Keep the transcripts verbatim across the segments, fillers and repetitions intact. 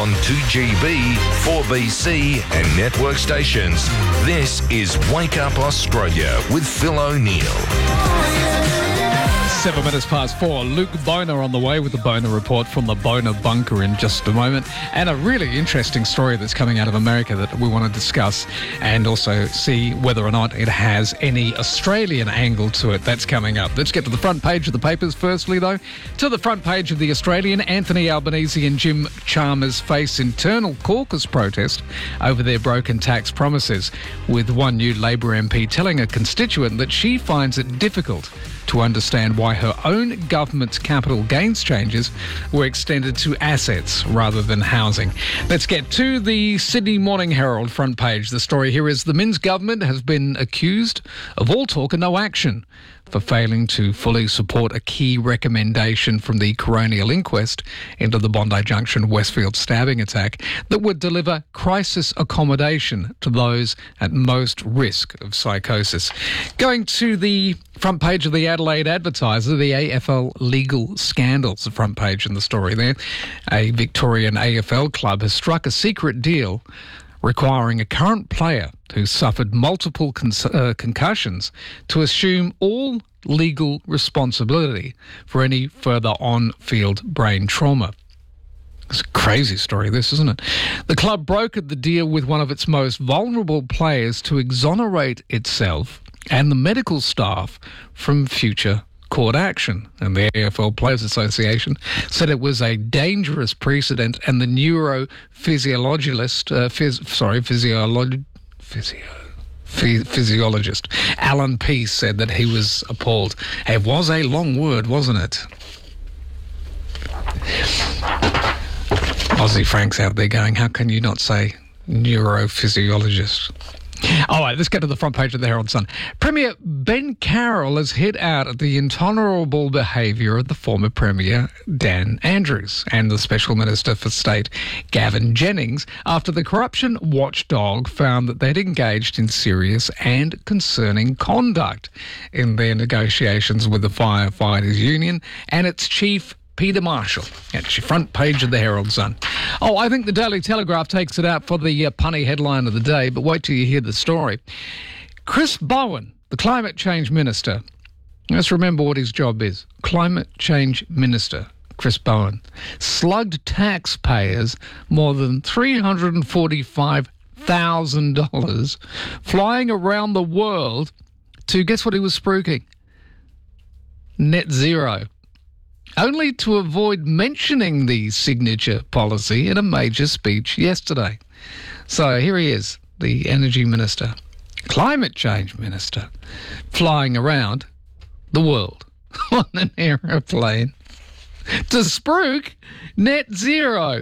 on two G B, four B C and network stations. This is Wake Up Australia with Phil O'Neill. Seven minutes past four. Luke Boner on the way with the Boner Report from the Boner Bunker in just a moment. And a really interesting story that's coming out of America that we want to discuss and also see whether or not it has any Australian angle to it. That's coming up. Let's get to the front page of the papers firstly, though. To the front page of the Australian, Anthony Albanese and Jim Chalmers face internal caucus protest over their broken tax promises, with one new Labor M P telling a constituent that she finds it difficult to understand why her own government's capital gains changes were extended to assets rather than housing. Let's get to the Sydney Morning Herald front page. The story here is the Minns government has been accused of all talk and no action for failing to fully support a key recommendation from the coronial inquest into the Bondi Junction Westfield stabbing attack that would deliver crisis accommodation to those at most risk of psychosis. Going to the front page of the Adelaide Advertiser, the A F L legal scandals, the front page in the story there. A Victorian A F L club has struck a secret deal requiring a current player who suffered multiple con- uh, concussions to assume all legal responsibility for any further on-field brain trauma. It's a crazy story, this, isn't it? The club brokered the deal with one of its most vulnerable players to exonerate itself and the medical staff from future court action, and the A F L Players Association said it was a dangerous precedent, and the neurophysiologist, uh, phys- sorry, physiolog- physio, phy- physiologist Alan Peace said that he was appalled. It was a long word, wasn't it? Aussie Franks out there going, how can you not say neurophysiologist? All right, let's get to the front page of the Herald Sun. Premier Ben Carroll has hit out at the intolerable behaviour of the former Premier Dan Andrews and the Special Minister for State Gavin Jennings after the corruption watchdog found that they'd engaged in serious and concerning conduct in their negotiations with the Firefighters Union and its chief Peter Marshall. That's your front page of the Herald Sun. Oh, I think the Daily Telegraph takes it out for the uh, punny headline of the day, but wait till you hear the story. Chris Bowen, the Climate Change Minister, let's remember what his job is. Climate Change Minister, Chris Bowen, slugged taxpayers more than three hundred forty-five thousand dollars flying around the world to, guess what he was spruiking? Net zero. Only to avoid mentioning the signature policy in a major speech yesterday. So here he is, the Energy Minister, Climate Change Minister, flying around the world on an aeroplane to spruik net zero.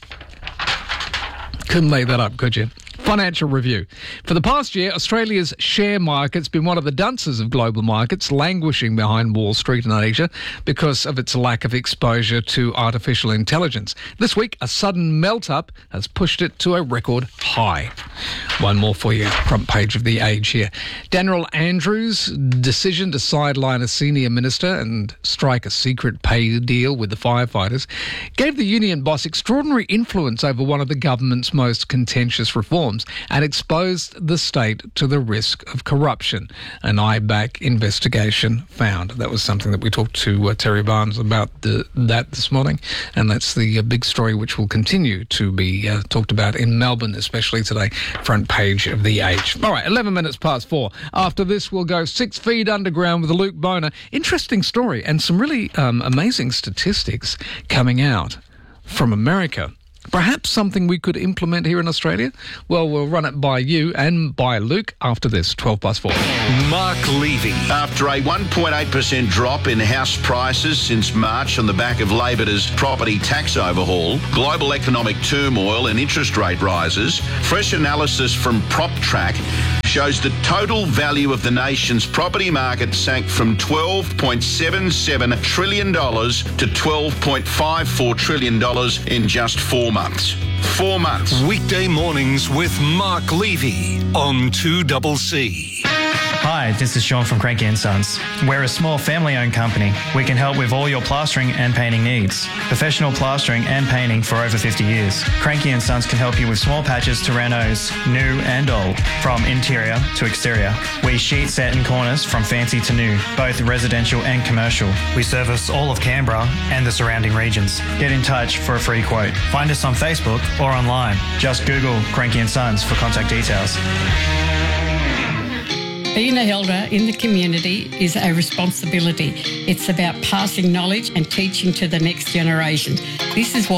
Couldn't make that up, could you? Financial Review. For the past year, Australia's share market's been one of the dunces of global markets, languishing behind Wall Street and Asia because of its lack of exposure to artificial intelligence. This week, a sudden melt-up has pushed it to a record high. One more for you, front page of The Age here. Daniel Andrews' decision to sideline a senior minister and strike a secret pay deal with the firefighters gave the union boss extraordinary influence over one of the government's most contentious reforms and exposed the state to the risk of corruption, an I B A C investigation found. That was something that we talked to uh, Terry Barnes about the, that this morning, and that's the uh, big story which will continue to be uh, talked about in Melbourne, especially today, front page of The Age. All right, eleven minutes past four. After this, we'll go six feet underground with Luke Boner. Interesting story and some really um, amazing statistics coming out from America. Perhaps something we could implement here in Australia? Well, we'll run it by you and by Luke after this, twelve past four. Mark Levy. After a one point eight percent drop in house prices since March on the back of Labor's property tax overhaul, global economic turmoil and interest rate rises, fresh analysis from PropTrack shows the total value of the nation's property market sank from twelve point seven seven trillion dollars to twelve point five four trillion dollars in just four months. Four months. Weekday mornings with Mark Levy on two C C. Hi, this is Sean from Cranky and Sons. We're a small family-owned company. We can help with all your plastering and painting needs. Professional plastering and painting for over fifty years. Cranky and Sons can help you with small patches to renos, new and old, from interior to exterior. We sheet set in corners from fancy to new, both residential and commercial. We service all of Canberra and the surrounding regions. Get in touch for a free quote. Find us on Facebook or online. Just Google Cranky and Sons for contact details. Being an elder in the community is a responsibility. It's about passing knowledge and teaching to the next generation. This is why